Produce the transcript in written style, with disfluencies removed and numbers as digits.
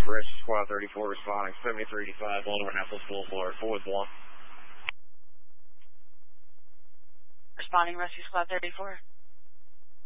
Rescue Squad 34 responding 7385 Baltimore Annapolis Boulevard 4-1. Responding Rescue Squad 34.